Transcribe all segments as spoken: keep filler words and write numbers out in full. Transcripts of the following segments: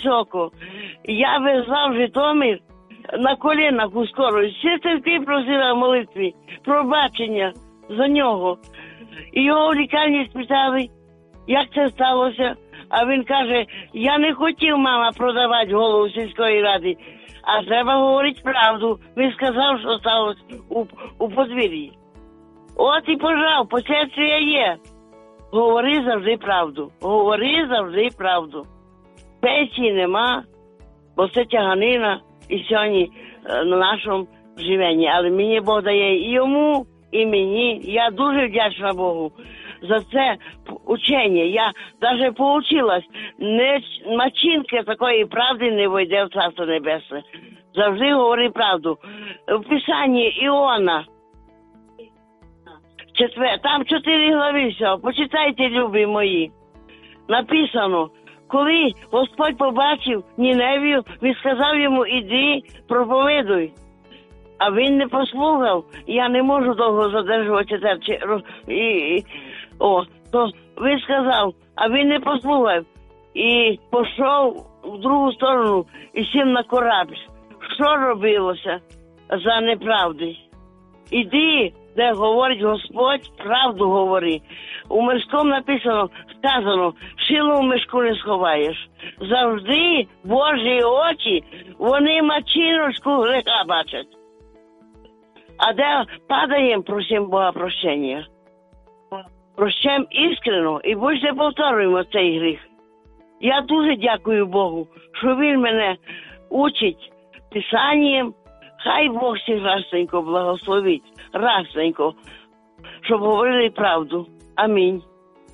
високо. Я везла в Житомир на колінах у скорої. Сестринки просила в молитві пробачення за нього. І його в лікарні спитали, як це сталося. А він каже, я не хотів, мама, продавати голову сільської ради, а треба говорити правду. Він сказав, що сталося у, у подвір'ї. От і пожав, послідствия є. Говори завжди правду. Говори завжди правду. Пенсії нема, бо це тяганина і сьогодні е, на нашому живенні. Але мені Бог дає і йому, і мені. Я дуже вдячна Богу за це учення. Я навіть поучилась. Не, начинки такої правди не вийде в Царство Небесне. Завжди говори правду. В Писанні Іона, четвер, там чотири глави всього. Почитайте, любі мої. Написано, коли Господь побачив Ніневію, він сказав йому, іди, проповідуй. А він не послухав. Я не можу довго задержувати це. І, і, о, то він сказав, а він не послухав. І пішов в другу сторону і сів на корабль. Що робилося за неправди? Іди, де говорить Господь, правду говори. У мирському написано, сказано, шило в мішку не сховаєш. Завжди Божі очі, вони мачиночку гріха бачать. А де падаємо, просимо Бога прощення. Прощаємо іскренно і більше не повторюємо цей гріх. Я дуже дякую Богу, що Він мене учить Писанням. Хай Бог всіх разненько благословить, разненько, щоб говорили правду. Амінь.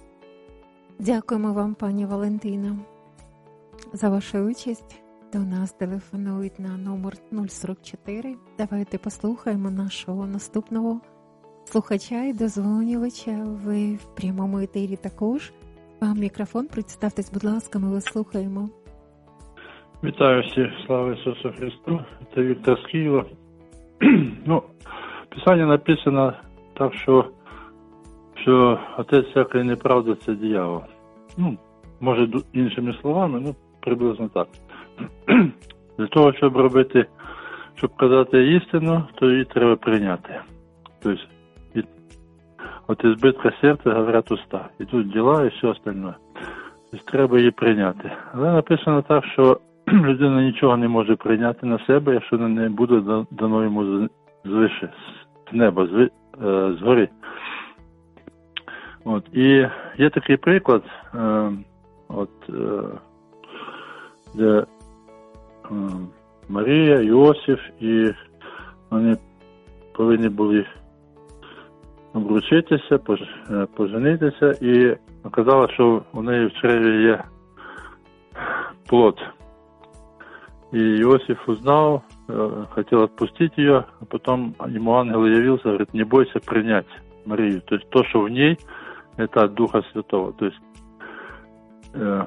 Дякуємо вам, пані Валентина, за вашу участь. До нас телефонують на номер нуль сорок чотири. Давайте послухаємо нашого наступного слухача і дозвонювача. Ви в прямому етері також. Вам мікрофон, представтесь, будь ласка, ми вас слухаємо. Вітаю всіх, слава Ісусу Христу, це Віктор з Києва. Ну, Писання написано так, що, що отець всякої неправди – це диявол. Ну, може іншими словами, ну, приблизно так. Для того, щоб робити, щоб казати істину, то її треба прийняти. Тобто, від, от із збитка серця говорять уста. І тут діла і все остальне. Тобто, треба її прийняти. Але написано так, що людина нічого не може прийняти на себе, якщо не буде дано йому звише, з неба, з, з гори. От. І є такий приклад, е, от, е, де е, Марія, Йосиф, і вони повинні були обручитися, пож, поженитися, і оказалось, що у неї в чреві є плод. И Иосиф узнал, хотел отпустить ее, а потом ему ангел явился, говорит, не бойся принять Марию. То есть то, что в ней, это от Духа Святого. То есть э,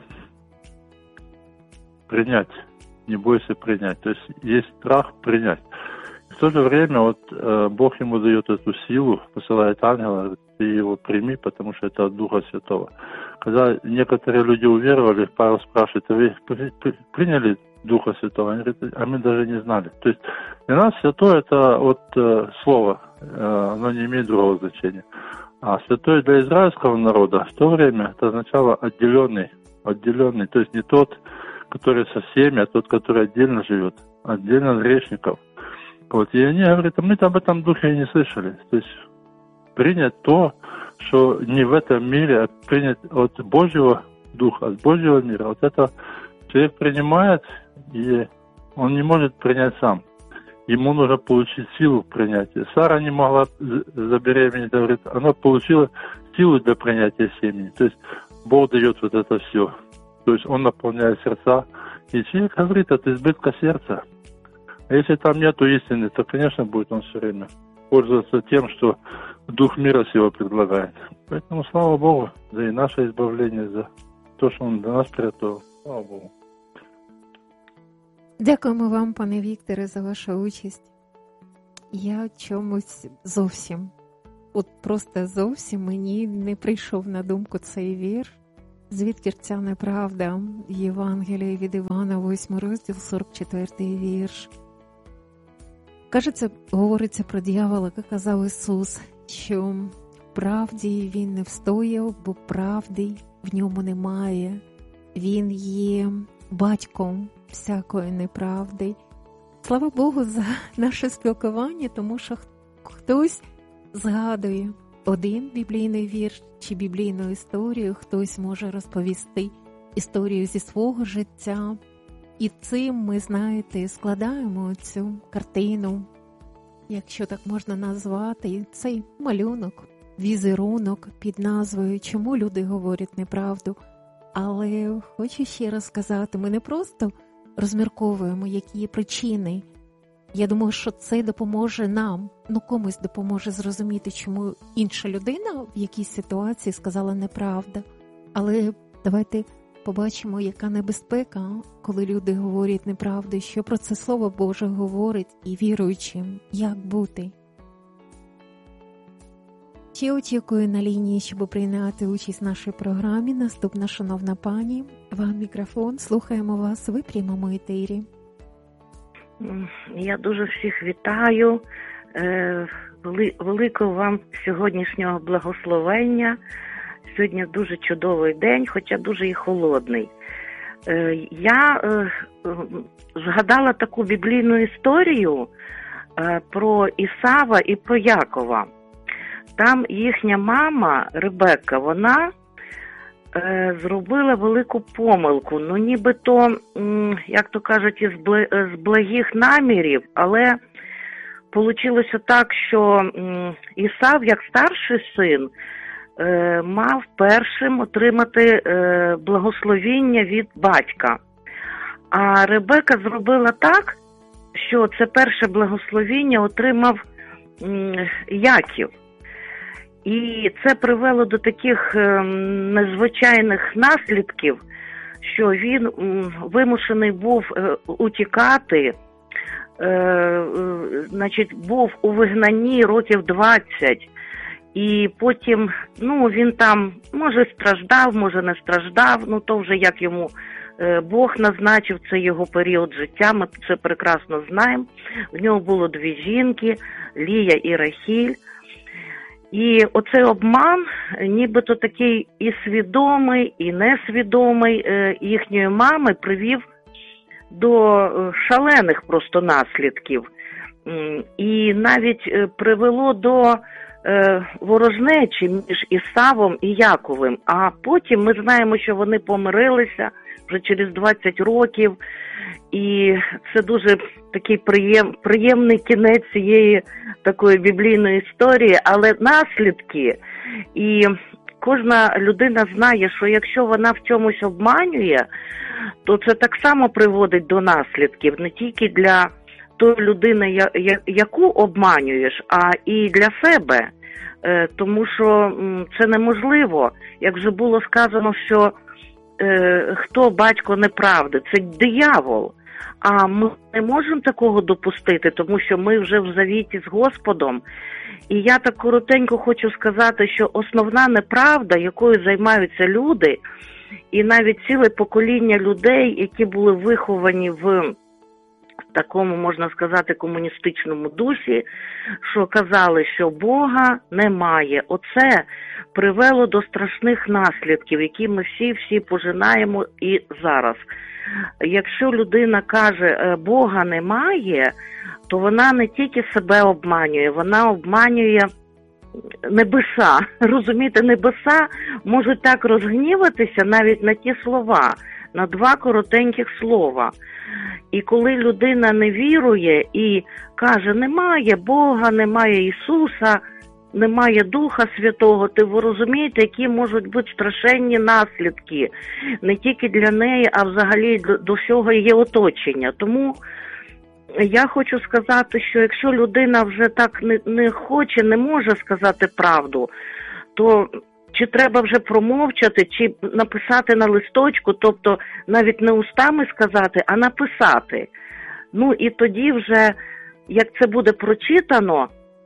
принять, не бойся принять. То есть есть страх принять. И в то же время вот э, Бог ему дает эту силу, посылает ангела, говорит, ты его прими, потому что это от Духа Святого. Когда некоторые люди уверовали, Павел спрашивает, а вы приняли Духа Святого? Они говорят, а мы даже не знали. То есть для нас святое это вот э, слово, э, оно не имеет другого значения. А святой для израильского народа в то время это означало отделенный, отделенный, то есть не тот, который со всеми, а тот, который отдельно живет, отдельно от грешников. Вот. И они говорят, а мы-то об этом духе и не слышали. То есть принять то, что не в этом мире, а принять от Божьего Духа, от Божьего мира. Вот это человек принимает, и он не может принять сам. Ему нужно получить силу принятия. Сара не могла забеременеть, говорит, она получила силу для принятия семени. То есть Бог дает вот это все. То есть Он наполняет сердца. И человек говорит, это избытка сердца. А если там нету истины, то, конечно, будет он все время пользоваться тем, что Дух мира сего предлагает. Поэтому слава Богу за и наше избавление, за то, что Он для нас приготовил. Слава Богу. Дякуємо вам, пане Вікторе, за вашу участь. Я чомусь зовсім, от просто зовсім мені не прийшов на думку цей вірш. Звідки ця неправда? Євангеліє від Івана, восьмий розділ, сорок четвертий вірш. Кажеться, говориться про диявола, як казав Ісус, що в правді він не встояв, бо правди в ньому немає. Він є батьком всякої неправди. Слава Богу за наше спілкування, тому що хтось згадує один біблійний вірш чи біблійну історію, хтось може розповісти історію зі свого життя. І цим ми, знаєте, складаємо цю картину, якщо так можна назвати, цей малюнок, візерунок під назвою «Чому люди говорять неправду?». Але хочу ще раз сказати, ми не просто розмірковуємо, які є причини. Я думаю, що це допоможе нам, ну комусь допоможе зрозуміти, чому інша людина в якійсь ситуації сказала неправду. Але давайте побачимо, яка небезпека, коли люди говорять неправду, що про це Слово Боже говорить і віруючим, як бути. Ще очікую на лінії, щоб прийняти участь в нашій програмі. Наступна шановна пані, вам мікрофон, слухаємо вас, ви в прямому етері. Я дуже всіх вітаю, великого вам сьогоднішнього благословення. Сьогодні дуже чудовий день, хоча дуже і холодний. Я згадала таку біблійну історію про Ісава і про Якова. Там їхня мама Ребекка, вона е, зробила велику помилку. Ну, нібито, м, як то кажуть, із з благих намірів, але вийшло так, що м, Ісав, як старший син, е, мав першим отримати е, благословіння від батька. А Ребекка зробила так, що це перше благословіння отримав м, Яків. І це привело до таких е, незвичайних наслідків, що він м, вимушений був е, утікати, е, е, значить, був у вигнанні років двадцять, і потім, ну, він там, може, страждав, може, не страждав, ну, то вже як йому е, Бог назначив, це його період життя, ми це прекрасно знаємо. В нього було дві жінки, Лія і Рахіль. І оцей обман, нібито такий і свідомий, і несвідомий їхньої мами, привів до шалених просто наслідків. І навіть привело до ворожнечі між Ісавом і Яковим. А потім ми знаємо, що вони помирилися вже через двадцять років. І це дуже такий приєм, приємний кінець цієї такої біблійної історії, але наслідки, і кожна людина знає, що якщо вона в чомусь обманює, то це так само приводить до наслідків, не тільки для тої людини, яку обманюєш, а і для себе, тому що це неможливо. Як вже було сказано, що хто батько неправди, це диявол. А ми не можемо такого допустити, тому що ми вже в завіті з Господом. І я так коротенько хочу сказати, що основна неправда, якою займаються люди, і навіть ціле покоління людей, які були виховані в такому, можна сказати, комуністичному дусі, що казали, що Бога немає. Оце привело до страшних наслідків, які ми всі-всі пожинаємо і зараз. Якщо людина каже, Бога немає, то вона не тільки себе обманює, вона обманює небеса. Розумієте, небеса можуть так розгніватися навіть на ті слова, на два коротеньких слова. І коли людина не вірує і каже, немає Бога, немає Ісуса, немає Духа Святого, то ви розумієте, які можуть бути страшенні наслідки. Не тільки для неї, а взагалі до всього її оточення. Тому я хочу сказати, що якщо людина вже так не, не хоче, не може сказати правду, то чи треба вже промовчати, чи написати на листочку, тобто навіть не устами сказати, а написати. Ну і тоді вже, як це буде прочитано,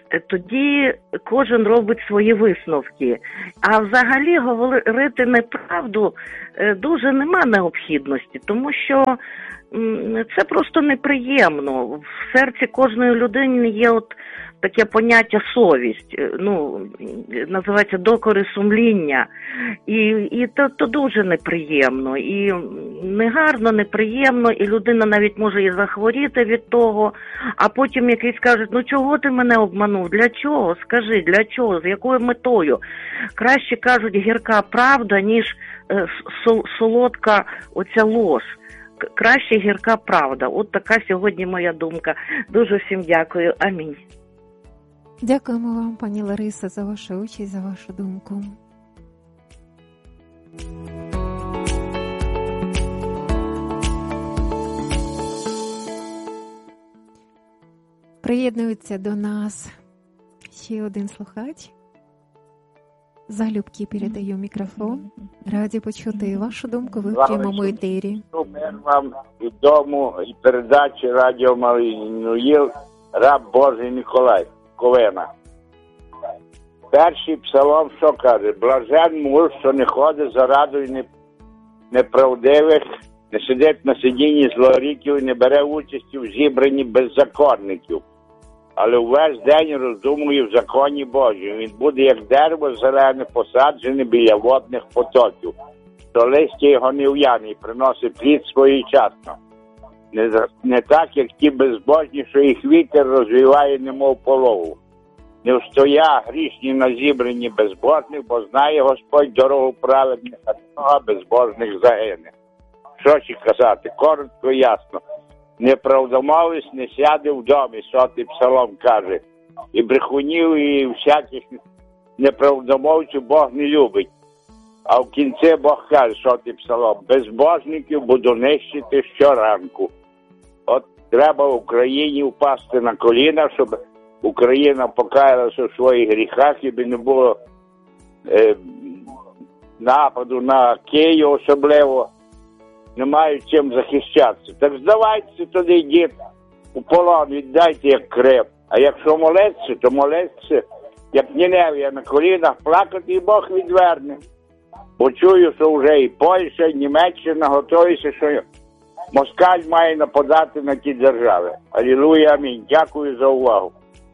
тоді кожен робить свої висновки. А взагалі говорити неправду дуже нема необхідності, тому що це просто неприємно. В серці кожної людини є от таке поняття совість, ну, називається докори сумління. І, і то, то дуже неприємно. І негарно, неприємно, і людина навіть може і захворіти від того, а потім якийсь каже, ну чого ти мене обманув, для чого, скажи, для чого, з якою метою? Краще, кажуть, гірка правда, ніж е, солодка оця лож. Краще гірка правда. От така сьогодні моя думка. Дуже всім дякую. Амінь. Дякуємо вам, пані Лариса, за вашу участь, за вашу думку. Приєднується до нас ще один слухач. Залюбки передаю мікрофон. Раді почути вашу думку в прямому етері. Мир вам і дому, і передачі Радіо Маріїнуїл, раб Божий Ніколай Ковена. Перший псалом що каже? Блажен муж, що не ходить за радою неправдивих, не сидить на сидінні злоріків, не бере участі в зібранні беззаконників, але увесь день роздумує в законі Божому. Він буде як дерево зелене, посаджене біля водних потоків, що листя його не в'яне і приносить плід своєчасно. Не, не так, як ті безбожні, що їх вітер розвіває, немов полову. Не встоя грішні на зібранні безбожних, бо знає Господь дорогу праведних, а дорога безбожних загине. Що ще казати? Коротко і ясно. Неправдомовець не сяде в домі, сотий псалом каже. І брехунів, і всяких неправдомовців Бог не любить. А в кінці Бог каже, сотий псалом, безбожників буду нищити щоранку. От треба в Україні впасти на коліна, щоб Україна покаялася в своїх гріхах, і би не було е, нападу на Київ особливо. Не мають чим захищатися. Так здавайтеся туди, йдіть у полон, віддайте як Крим. А якщо молитися, то молитися, як Ніневія на колінах, плакати, і Бог відверне. Бо чую, що вже і Польща, і Німеччина готуються, що москаль має нападати на ті держави. Алілуя, амінь. Дякую за увагу.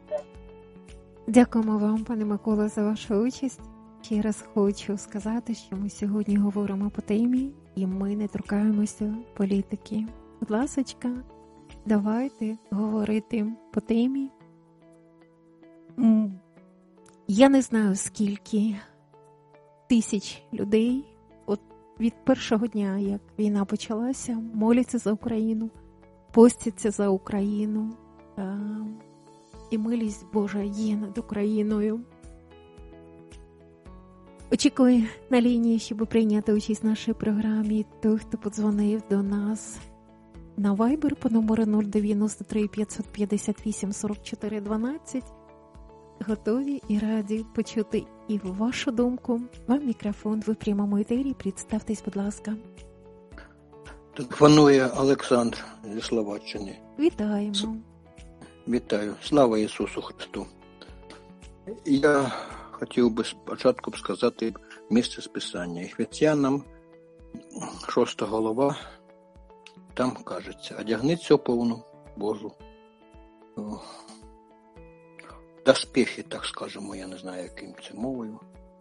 Дякуємо вам, пане Микола, за вашу участь. Ще раз хочу сказати, що ми сьогодні говоримо по темі, і ми не торкаємося політики. Будь ласочка, давайте говорити по темі. Я не знаю, скільки тисяч людей от від першого дня, як війна почалася, моляться за Україну, постяться за Україну. І милість Божа є над Україною. Очікую на лінії, щоб прийняти участь в нашій програмі той, хто подзвонив до нас на Viber по номеру нуль дев'яносто три п'ятсот п'ятдесят вісім сорок чотири дванадцять. Готові і раді почути і вашу думку. Вам мікрофон, ви в прямому етері. Представтесь, будь ласка. Телефонує Олександр зі Словаччини. Вітаємо. Вітаю. Слава Ісусу Христу. Я хотів би спочатку сказати місце з Писання. Ефесянам, шоста глава, там кажеться, одягниться у повну Божу доспехи, так скажемо, я не знаю, яким це мовою.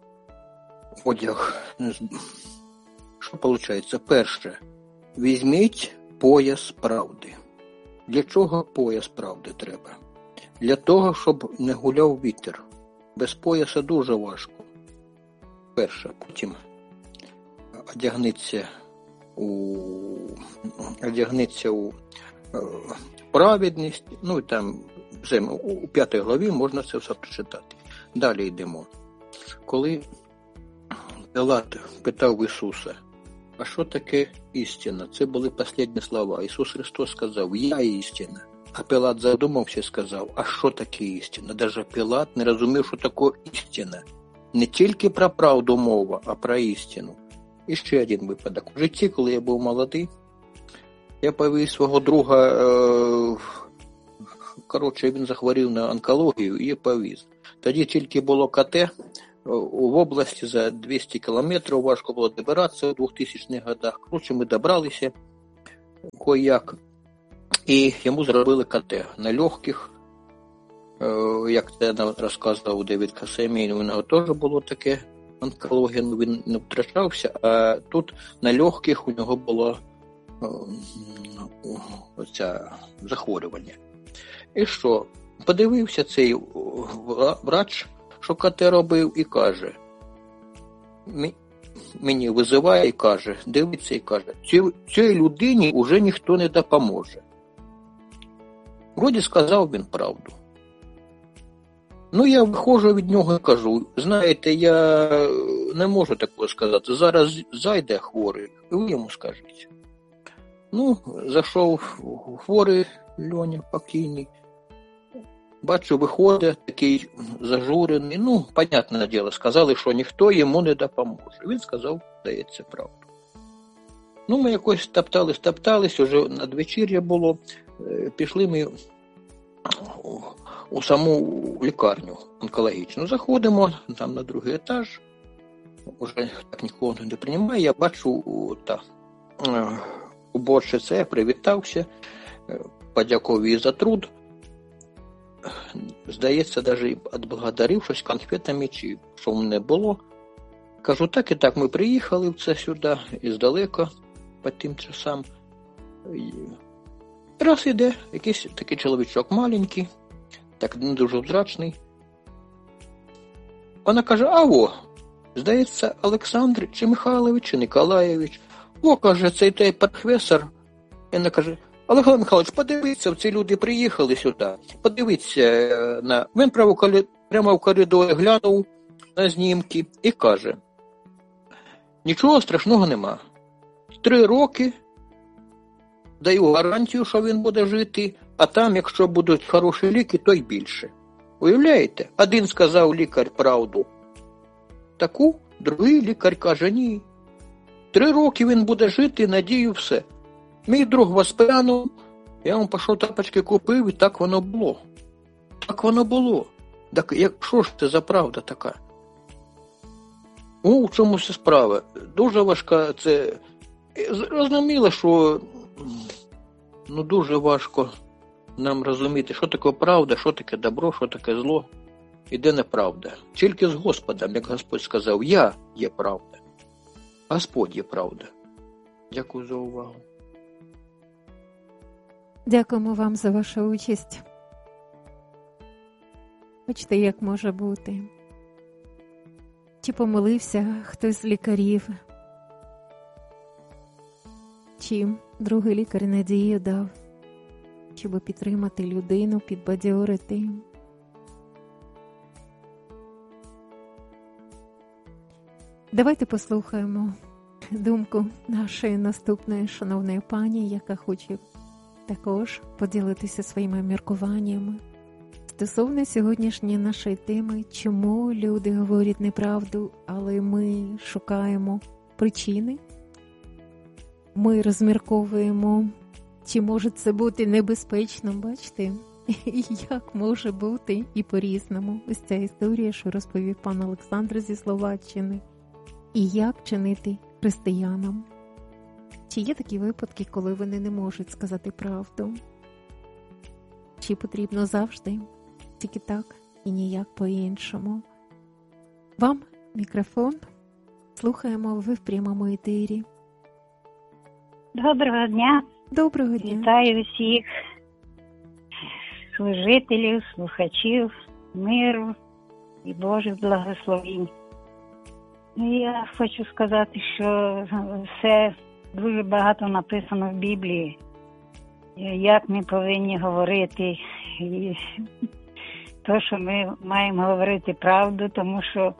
Одяг. Що виходить? Перше, візьміть пояс правди. Для чого пояс правди треба? Для того, щоб не гуляв вітер. Без пояса дуже важко. Перше, потім одягниться у, одягниться у е, праведність, ну і там у п'ятій главі можна це все прочитати. Далі йдемо. Коли Пилат питав Ісуса, а що таке істина? Це були останні слова. Ісус Христос сказав, я істина. А Пилат задумався і сказав, а що таке істина? Даже Пилат не розумів, що таке істина. Не тільки про правду мова, а про істину. І ще один випадок. В житті, коли я був молодий, я повів свого друга е- коротше, він захворів на онкологію і повіз. Тоді тільки було КТ в області за двісті кілометрів, важко було добиратися у двохтисячних годах. Коротше, ми добралися кое-як, і йому зробили КТ на легких, як це нам розказував Девід Касемій, у нього теж було таке онкологія, ну він не втрачався, а тут на легких у нього було оце захворювання. І що? Подивився цей врач, що КТ робив, і каже, мені визиває і каже, дивиться і каже, цій людині вже ніхто не допоможе. Вроді сказав він правду. Ну, я виходжу від нього і кажу, знаєте, я не можу такого сказати, зараз зайде хворий, і ви йому скажіть. Ну, зайшов хворий Льоня покійний, бачу, виходить такий зажурений, ну, понятне діло, сказали, що ніхто йому не допоможе. Він сказав, здається, правду. Ну, ми якось топтались, топтались, уже надвечір'я було, пішли ми у саму лікарню онкологічну. Заходимо, там на другий етаж, уже так нікого не приймає, я бачу, та, уборщиця, я привітався, подякував їй за труд. Здається, навіть відблагодарив щось конфетами, чи що в мене було. Кажу, так і так, ми приїхали в це сюди, іздалека, по тим часам. І раз іде, якийсь такий чоловічок маленький, так не дуже взрачний. Вона каже, а о, здається, Олександр чи Михайлович, чи Николаєвич. О, каже, цей той професор. І вона каже, Олег Михайлович, подивіться, ці люди приїхали сюди. Подивіться на... Він прямо в коридорі глянув на знімки і каже, нічого страшного нема. Три роки даю гарантію, що він буде жити, а там, якщо будуть хороші ліки, то й більше. Уявляєте? Один сказав лікар правду таку, другий лікар каже, ні. Три роки він буде жити, надію, все. Мій друг воспрянув, я вам пішов тапочки купив, і так воно було. Так воно було. Так якщо ж це за правда така? У чому це справа? Дуже важка це... Розуміло, що ну, дуже важко нам розуміти, що таке правда, що таке добро, що таке зло і де неправда. Тільки з Господом, як Господь сказав, я є правда. Господь є правда. Дякую за увагу. Дякуємо вам за вашу участь. Бачите, як може бути. Чи помилився хтось з лікарів, чи другий лікар надію дав, щоб підтримати людину, підбадьорити. Давайте послухаємо думку нашої наступної шановної пані, яка хоче також поділитися своїми міркуваннями стосовно сьогоднішньої нашої теми, чому люди говорять неправду, але ми шукаємо причини. Ми розмірковуємо, чи може це бути небезпечно, бачите? І як може бути і по-різному. Ось ця історія, що розповів пан Олександр зі Словаччини. І як чинити християнам. Чи є такі випадки, коли вони не можуть сказати правду? Чи потрібно завжди тільки так і ніяк по-іншому? Вам мікрофон. Слухаємо, ви в прямому етері. Доброго дня. Доброго дня. Вітаю всіх служителів, слухачів, миру і Божих благословень. Я хочу сказати, що все дуже багато написано в Біблії, як ми повинні говорити, і то, що ми маємо говорити правду, тому що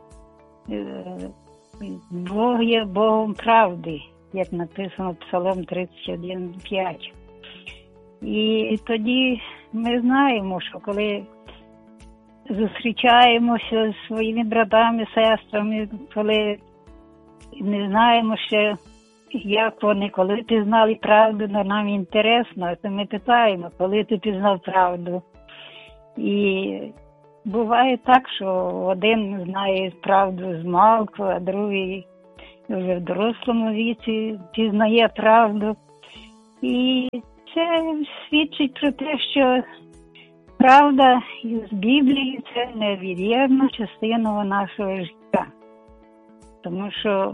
Бог є Богом правди, як написано в Псалом тридцять один п'ять. І тоді ми знаємо, що коли зустрічаємося з своїми братами, сестрами, коли не знаємо ще, як вони, коли ти знали правду, но нам інтересно, то ми питаємо, коли ти пізнав правду. І буває так, що один знає правду змалку, а другий вже в дорослому віці пізнає правду. І це свідчить про те, що правда з Біблії – це невід'ємна частина нашого життя. Тому що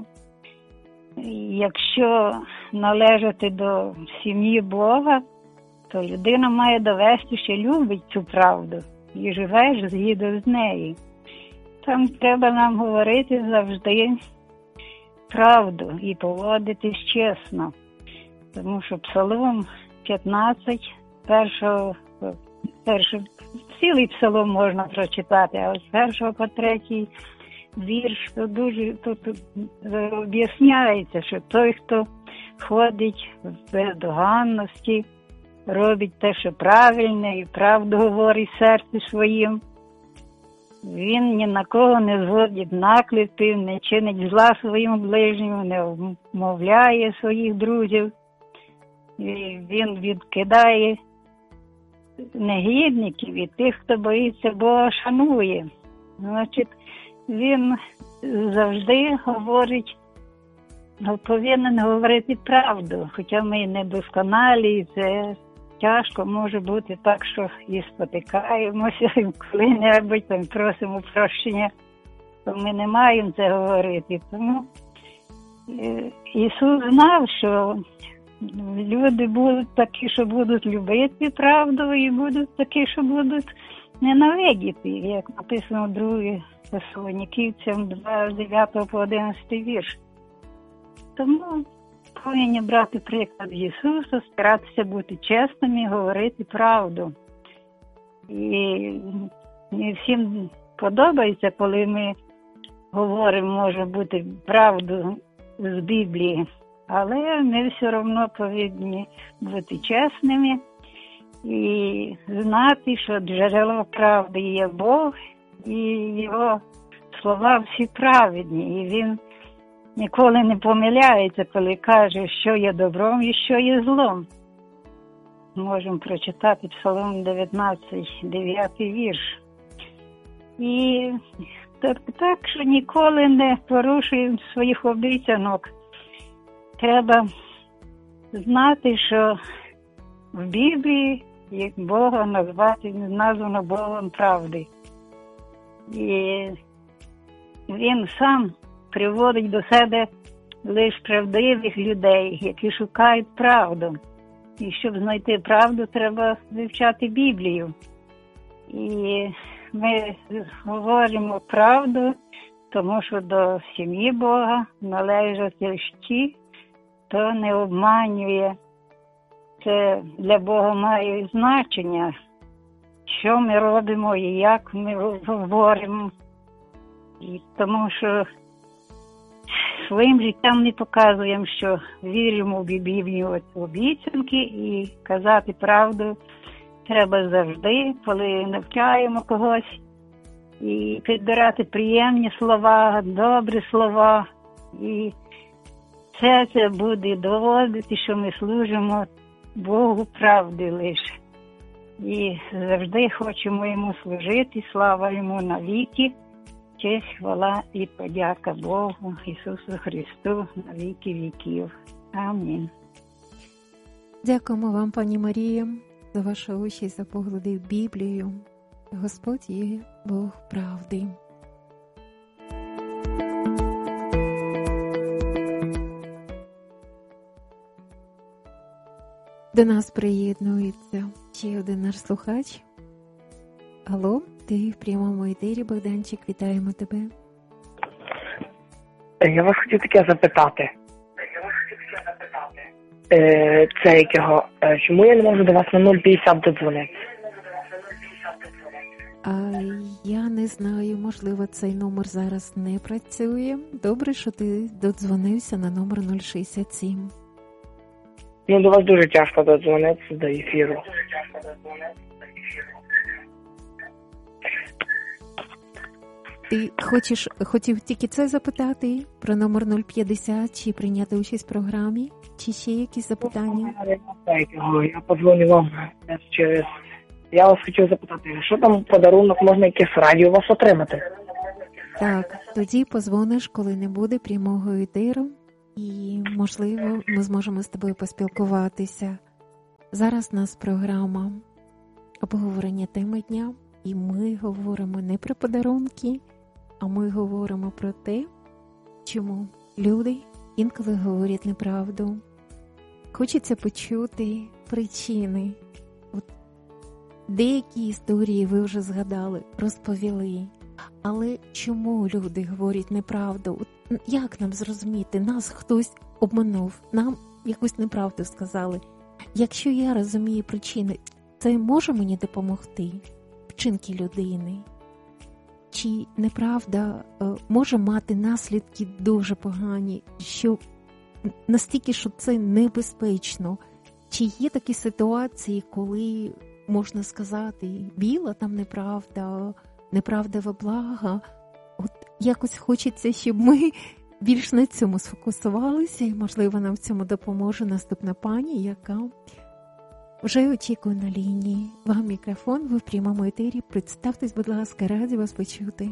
якщо належати до сім'ї Бога, то людина має довести, що любить цю правду і живеш згідно з нею. Там треба нам говорити завжди правду і поводитись чесно. Тому що Псалом п'ятнадцять, першого, першого, цілий псалом можна прочитати, а з першого по третій вірш, то дуже тут об'ясняється, що той, хто ходить в бездоганності, робить те, що правильне, і правду говорить серцем своїм, він ні на кого не зводить наклепів, не чинить зла своїм ближнім, не вмовляє своїх друзів. І він відкидає негідників і тих, хто боїться Бога, шанує. Значить, він завжди говорить, повинен говорити правду. Хоча ми недосконалі, і це тяжко може бути так, що і спотикаємося, і коли-небудь там просимо прощення, то ми не маємо це говорити. Тому Ісус знав, що люди будуть такі, що будуть любити правду, і будуть такі, що будуть ненавидіти, як написано в другій Фесалонікійцям два, дев'ятого по одинадцятий вірш. Тому повинні брати приклад Ісуса, старатися бути чесними і говорити правду. І не всім подобається, коли ми говоримо, може бути, правду з Біблії, але ми все одно повинні бути чесними і знати, що джерело правди є Бог, і Його слова всі праведні, і Він ніколи не помиляється, коли каже, що є добром і що є злом. Можемо прочитати Псалом дев'ятнадцять, дев'ятий вірш. І так, так, що ніколи не порушуємо своїх обіцянок. Треба знати, що в Біблії як Бога назвати, названо Богом правди. І Він сам приводить до себе лише правдивих людей, які шукають правду. І щоб знайти правду, треба вивчати Біблію. І ми говоримо правду, тому що до сім'ї Бога належать лише ті, хто не обманює. Це для Бога має значення, що ми робимо і як ми говоримо. І тому що своїм життям не показуємо, що віримо в біблійні обіцянки, і казати правду треба завжди, коли навчаємо когось, і підбирати приємні слова, добрі слова. І все це буде доводити, що ми служимо Богу правди лише. І завжди хочемо Йому служити, слава Йому навіки. Честь, хвала і подяка Богу, Ісусу Христу на віки віків. Амінь. Дякуємо вам, пані Марія, за вашу участь, за погляди в Біблію. Господь є Бог правди. До нас приєднується ще один наш слухач. Алло, ти в прямому етері, Богданчик, вітаємо тебе. Я вас хотів таке запитати. Е, це якого, е, чому я не можу до вас на нуль п'ятдесят додзвонити? А я не знаю, можливо, цей номер зараз не працює. Добре, що ти додзвонився на номер нуль шістдесят сім. Ну, до вас дуже тяжко додзвонитися до ефіру. Ти хочеш, хотів тільки це запитати про номер нуль п'ятдесят, чи прийняти участь в програмі, чи ще якісь запитання? Я подзвоню вам через Я вас хотів запитати, що там подарунок, можна якесь радіо у вас отримати? Так, тоді позвониш, коли не буде прямого етеру, і, можливо, ми зможемо з тобою поспілкуватися. Зараз у нас програма обговорення теми дня, і ми говоримо не про подарунки, а ми говоримо про те, чому люди інколи говорять неправду. Хочеться почути причини. От деякі історії ви вже згадали, розповіли. Але чому люди говорять неправду? От як нам зрозуміти? Нас хтось обманув, нам якусь неправду сказали. Якщо я розумію причини, це може мені допомогти? Вчинки людини? Чи неправда може мати наслідки дуже погані, що настільки, що це небезпечно? Чи є такі ситуації, коли можна сказати, біла там неправда, неправда во благо? От якось хочеться, щоб ми більш на цьому сфокусувалися, і, можливо, нам в цьому допоможе наступна пані, яка вже очікує на лінії. Вам мікрофон, ви в прямому етері. Представтесь, будь ласка, раді вас почути.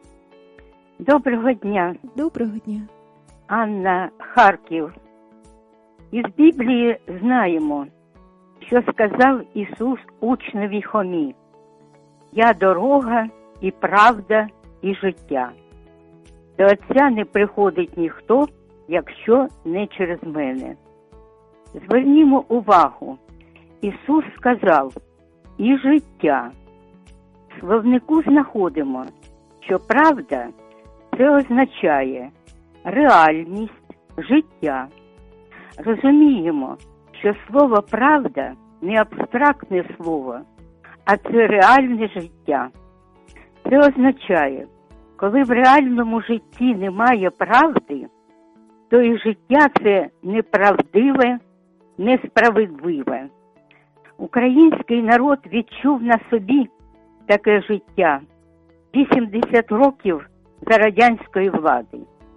Доброго дня. Доброго дня. Анна, Харків. Із Біблії знаємо, що сказав Ісус учневі Хомі: «Я дорога і правда і життя. До Отця не приходить ніхто, якщо не через мене». Звернімо увагу, Ісус сказав «і життя». В словнику знаходимо, що правда – це означає реальність, життя. Розуміємо, що слово «правда» не абстрактне слово, а це реальне життя. Це означає, коли в реальному житті немає правди, то і життя це неправдиве, несправедливе. Український народ відчув на собі таке життя вісімдесят років за радянської влади.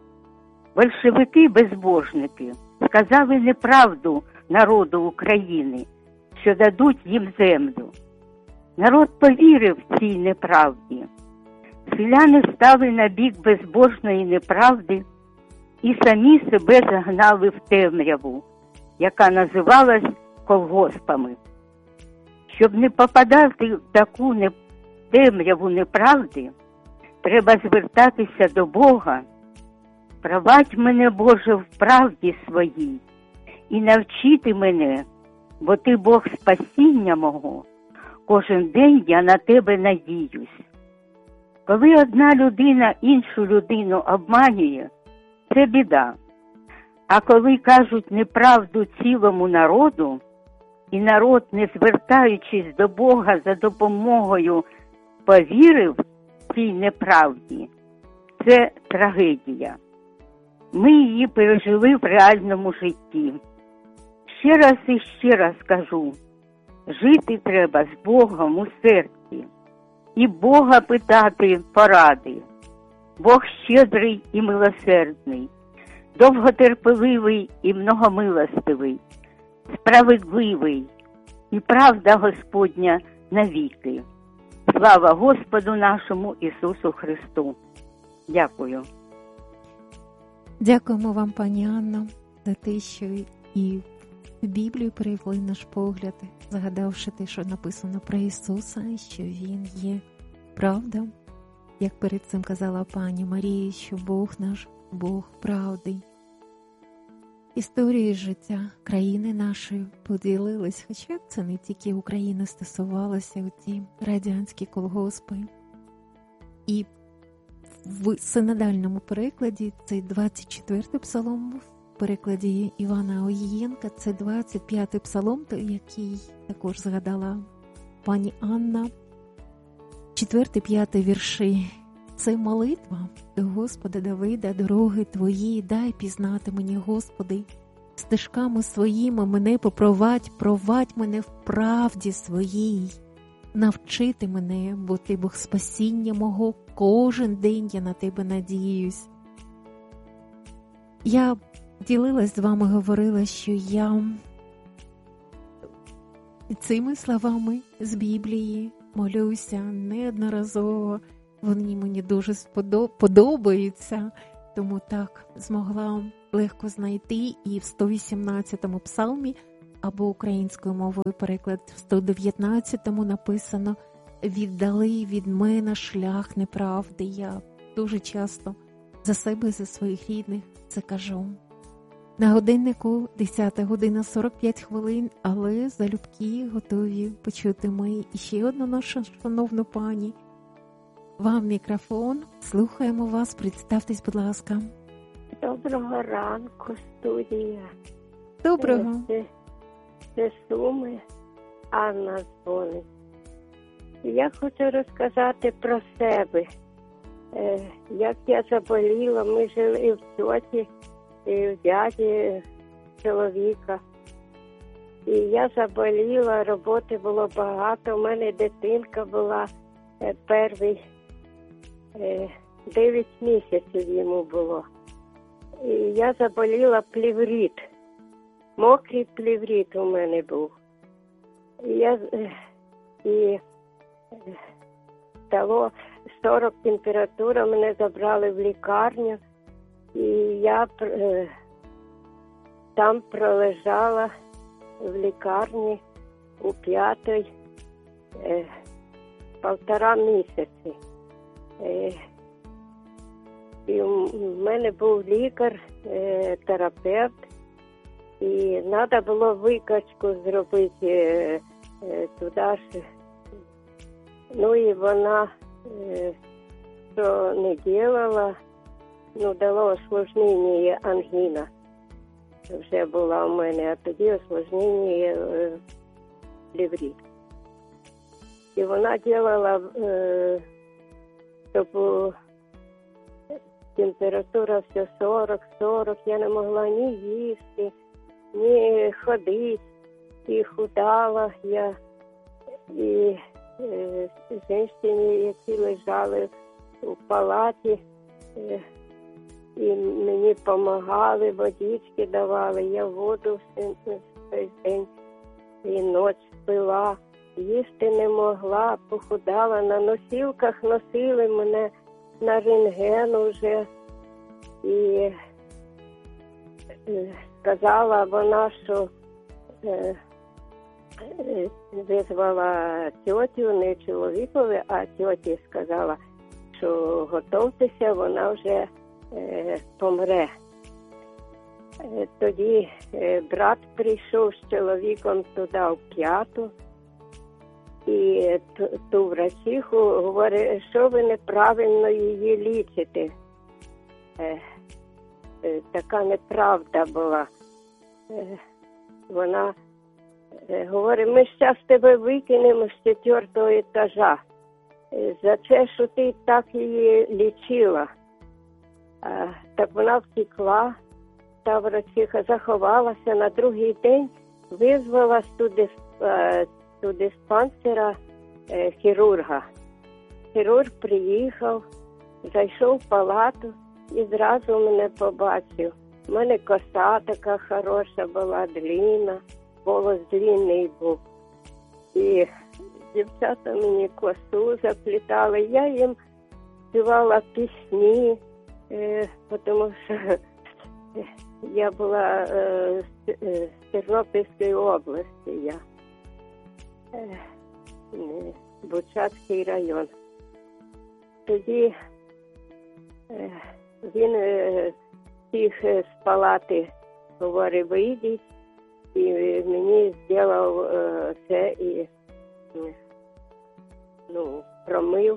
Большевики-безбожники сказали неправду народу України, що дадуть їм землю. Народ повірив цій неправді. Селяни стали на бік безбожної неправди і самі себе загнали в темряву, яка називалась колгоспами. Щоб не попадати в таку не... темряву неправди, треба звертатися до Бога. «Провадь мене, Боже, в правді своїй, і навчити мене, бо Ти Бог спасіння мого, кожен день я на Тебе надіюсь». Коли одна людина іншу людину обманює, це біда. А коли кажуть неправду цілому народу, і народ, не звертаючись до Бога за допомогою, повірив цій неправді, це трагедія. Ми її пережили в реальному житті. Ще раз і ще раз кажу, жити треба з Богом у серці. І Бога питати поради. Бог щедрий і милосердний, довготерпеливий і многомилостивий, справедливий, і правда Господня навіки. Слава Господу нашому Ісусу Христу. Дякую. Дякуємо вам, пані Анно, за те, що і в Біблію перевели наш погляд, згадавши те, що написано про Ісуса, що Він є правда. Як перед цим казала пані Марія, що Бог наш, Бог правди. Історії життя країни нашої поділились, хоча це не тільки України стосувалося, оті радянські колгоспи. І в синодальному перекладі це двадцять четвертий псалом, в перекладі Івана Огієнка це двадцять п'ятий псалом, який також згадала пані Анна. Четвертий, п'ятий вірші. Це молитва до Господа Давида: «Дороги Твої дай пізнати мені, Господи, стежками своїми мене попровадь, провадь мене в правді своїй, навчити мене, бо Ти Бог спасіння мого, кожен день я на Тебе надіюсь». Я ділилась з вами, говорила, що я І цими словами з Біблії молюся неодноразово. Вони мені дуже подобаються, тому так змогла легко знайти. І в сто вісімнадцятому псалмі, або українською мовою переклад, в сто дев'ятнадцятому написано: «Віддали від мене шлях неправди». Я дуже часто за себе, за своїх рідних це кажу. На годиннику десята година сорок п'ять хвилин, але залюбки готові почути ми іще одну нашу шановну пані. Вам мікрофон, слухаємо вас, представтесь, будь ласка. Доброго ранку, студія. Доброго. Це, це Суми, Анна дзвонить. Я хочу розказати про себе. Як я заболіла, ми жили в тьоті, і в дяді чоловіка. І я заболіла, роботи було багато. У мене дитинка була е, перший, е, дев'ять місяців йому було. І я заболіла плеврит. Мокрий плеврит у мене був. І я е, і стало сорок температура, мене забрали в лікарню. І я е, там пролежала в лікарні у п'ятій е, півтора місяці. Е, і в мене був лікар, е, терапевт, і треба було викачку зробити е, е, туди ж. Ну і вона е, що не робила, ну, дало осложнення ангіна. Вже була у мене, а тоді осложнення плеврит. І вона робила, е, щоб температура все сорок сорок, я не могла ні їсти, ні ходити, і худала я. І е, жінки, які лежали у палаті, е, і мені допомагали, водички давали, я воду весь день і ніч пила, їсти не могла, похудала, на носілках носили мене на рентген вже. І сказала вона, що е, е, визвала тьотю, не чоловікові, а тьоті сказала, що готовтеся, вона вже е, помре. Е, тоді е, брат прийшов з чоловіком туди в п'яту, і ту, ту врачиху говорить, що ви неправильно її лічите. Е, е, така неправда була. Е, вона е, говорить, ми зараз тебе викинемо з четвертого етажа е, за те, що ти так її лічила. Е, так вона втекла, та врачиха заховалася, на другий день визвала туди, е, до диспансера е, хірурга. Хірург приїхав, зайшов в палату і зразу мене побачив. У мене коса така хороша була, длинна, волос длинний був. І дівчата мені косу заплітали. Я їм співала пісні, е, тому що я була е, з, е, з Тернопільської області. Я. Бучацький район. Тоді е, він е, всіх з палати говорить, вийдіть, і мені зробив е, це і е, ну, промив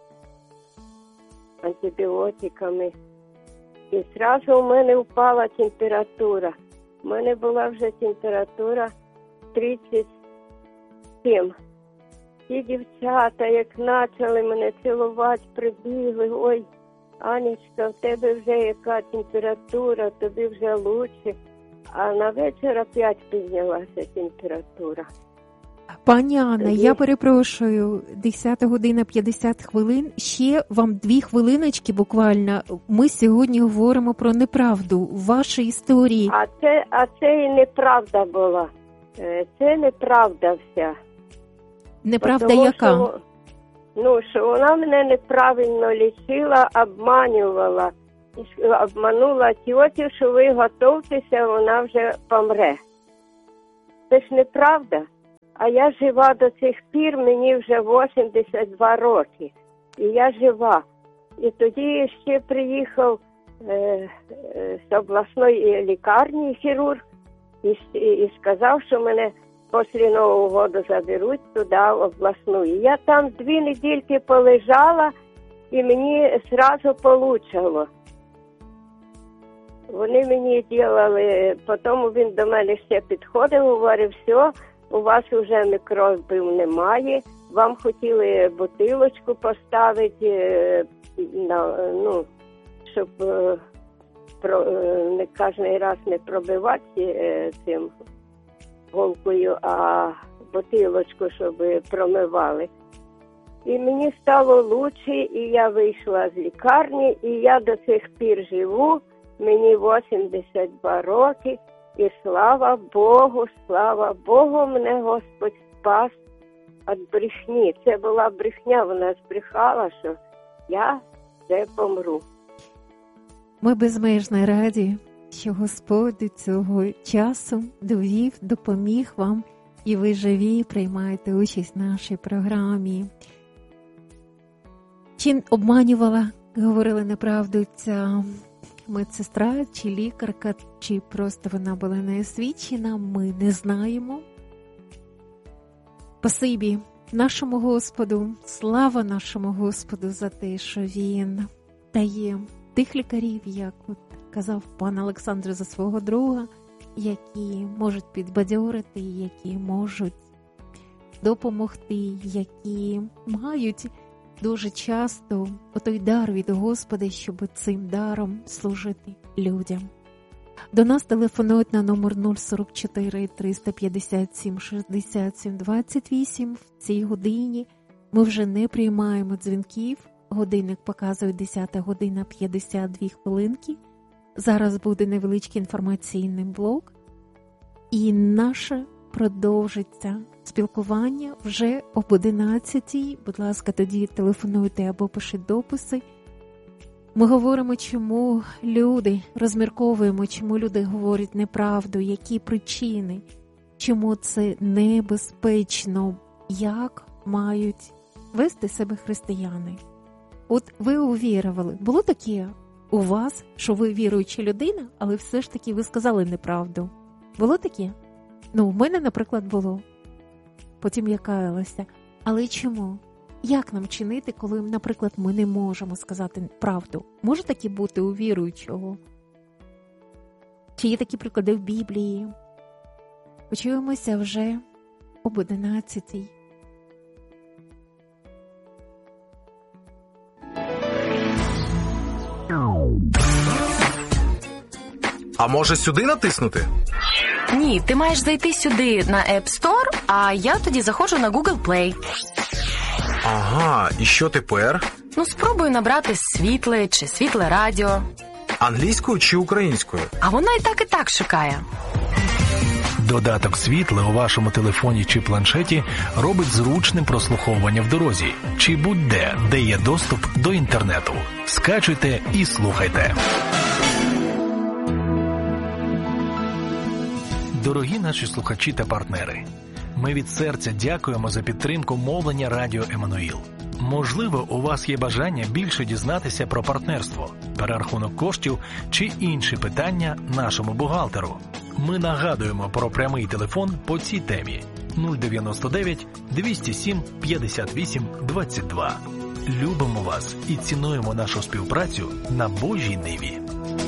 антибіотиками. І одразу у мене впала температура. У мене була вже температура тридцять сім. Ті дівчата, як почали мене цілувати, прибігли, ой, Анечка, в тебе вже яка температура, тобі вже краще. А на вечір опять піднялася температура. Пані Анна, Тоді... я перепрошую, десята година п'ятдесят хвилин, ще вам дві хвилиночки буквально. Ми сьогодні говоримо про неправду в вашій історії. А це, а це і неправда була. Е, Це неправда вся. Неправда Тому яка? Що, ну, що вона мене неправильно лічила, обманювала. Обманула тьотю, що ви готуйтеся, вона вже помре. Це ж неправда. А я жива до цих пір, мені вже вісімдесят два роки. І я жива. І тоді ще приїхав е, е, з обласної лікарні хірург і, і сказав, що мене після Нового року заберуть туди, в обласну. І я там дві недільки полежала, і мені одразу получало. Вони мені робили, потім він до мене ще підходив, говорив, все, у вас вже мікробів немає, вам хотіли бутилочку поставити, на, ну, щоб про, не кожен раз не пробивати цим голкою, а бутилочку, щоб промивали. І мені стало краще, і я вийшла з лікарні, і я до цих пір живу. Мені вісімдесят два роки, і слава Богу, слава Богу, мене Господь спас від брехні. Це була брехня, вона збрехала, що я вже помру. Ми безмежно раді, що Господь до цього часу довів, допоміг вам, і ви живі, приймаєте участь в нашій програмі. Чи обманювала, говорила неправду ця медсестра, чи лікарка, чи просто вона була неосвічена, ми не знаємо. Спасибі нашому Господу, слава нашому Господу за те, що Він дає тих лікарів, як от казав пан Олександр за свого друга, які можуть підбадьорити, які можуть допомогти, які мають дуже часто отой дар від Господа, щоб цим даром служити людям. До нас телефонують на номер нуль сорок чотири триста п'ятдесят сім шістдесят сім двадцять вісім. В цій годині ми вже не приймаємо дзвінків. Годинник показує десята година п'ятдесят дві хвилинки. Зараз буде невеличкий інформаційний блок. І наше продовжиться спілкування вже об одинадцятій. Будь ласка, тоді телефонуйте або пишіть дописи. Ми говоримо, чому люди, розмірковуємо, чому люди говорять неправду, які причини, чому це небезпечно, як мають вести себе християни. От ви увірували, було таке у вас, що ви віруюча людина, але все ж таки ви сказали неправду? Було таке? Ну, в мене, наприклад, було. Потім я каялася. Але чому? Як нам чинити, коли, наприклад, ми не можемо сказати правду? Може таке бути у віруючого? Чи є такі приклади в Біблії? Почуємося вже об одинадцятій. А може сюди натиснути? Ні, ти маєш зайти сюди на App Store, а я тоді заходжу на Google Play. Ага, і що тепер? Ну, спробую набрати світле чи світле радіо. Англійською чи українською? А воно і так, і так шукає. Додаток «Світле» у вашому телефоні чи планшеті робить зручним прослуховування в дорозі чи будь-де, де є доступ до інтернету. Скачуйте і слухайте. Дорогі наші слухачі та партнери, ми від серця дякуємо за підтримку мовлення Радіо Еммануїл. Можливо, у вас є бажання більше дізнатися про партнерство, перерахунок коштів чи інші питання нашому бухгалтеру. Ми нагадуємо про прямий телефон по цій темі нуль дев'яносто дев'ять двісті сім п'ятдесят вісім двадцять два. Любимо вас і цінуємо нашу співпрацю на Божій ниві.